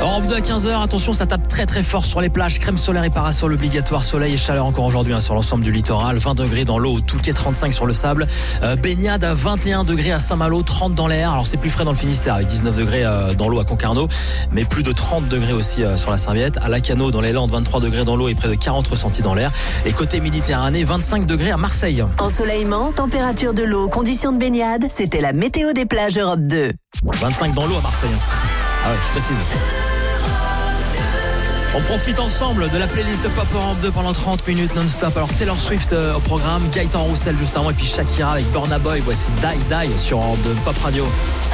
Europe 2 à 15h, attention, ça tape très très fort sur les plages. Crème solaire et parasol obligatoire, soleil et chaleur encore aujourd'hui sur l'ensemble du littoral. 20 degrés dans l'eau, Touquet 35 sur le sable. Baignade à 21 degrés à Saint-Malo, 30 dans l'air. Alors c'est plus frais dans le Finistère avec 19 degrés dans l'eau à Concarneau, mais plus de 30 degrés aussi sur la Serviette. À Lacano dans les Landes, 23 degrés dans l'eau et près de 40 ressentis dans l'air. Et côté Méditerranée, 25 degrés à Marseille. Ensoleillement, température de l'eau, conditions de baignade, c'était la météo des plages Europe 2. 25 dans l'eau à Marseille. Ah ouais, je précise. On profite ensemble de la playlist Pop Europe 2 pendant 30 minutes non-stop. Alors Taylor Swift au programme, Gaëtan Roussel juste avant et puis Shakira avec Burna Boy. Voici Die Die sur Europe 2 Pop Radio.